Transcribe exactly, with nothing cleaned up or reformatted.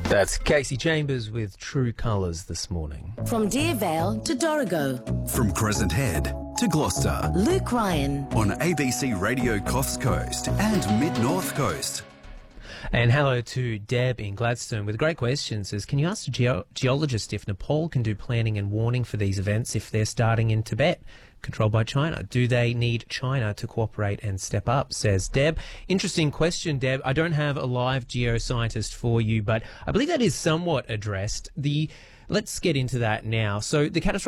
That's Casey Chambers with True Colours this morning. From Deervale to Dorrigo. From Crescent Head to Gloucester. Luke Ryan. On A B C Radio Coffs Coast and Mid-North Coast. And hello to Deb in Gladstone with great questions. Says, can you ask a geo- geologist if Nepal can do planning and warning for these events if they're starting in Tibet, controlled by China? Do they need China to cooperate and step up? Says Deb. Interesting question, Deb. I don't have a live geoscientist for you, but I believe that is somewhat addressed. The Let's get into that now. So the catastrophic